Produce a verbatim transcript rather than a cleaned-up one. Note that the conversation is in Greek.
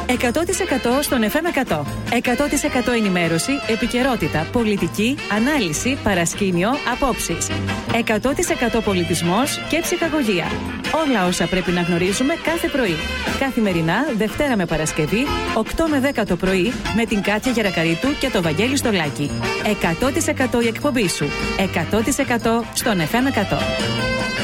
εκατό τοις εκατό στον εφ εμ εκατό. εκατό τοις εκατό ενημέρωση, επικαιρότητα, πολιτική, ανάλυση, παρασκήνιο, απόψεις. εκατό τοις εκατό πολιτισμός και ψυχαγωγία. Όλα όσα πρέπει να γνωρίζουμε κάθε πρωί. Καθημερινά, Δευτέρα με Παρασκευή, οκτώ με δέκα το πρωί, με την Κάτια Γερακαρίτου και το Βαγγέλη Στολάκη. εκατό τοις εκατό η εκπομπή σου. εκατό τοις εκατό στον εφ εμ εκατό.